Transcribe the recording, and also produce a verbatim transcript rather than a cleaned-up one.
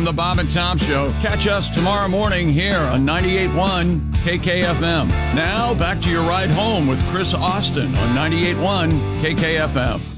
the Bob and Tom Show. Catch us tomorrow morning here on ninety-eight point one K K F M. Now, back to your ride home with Chris Austin on ninety-eight point one K K F M.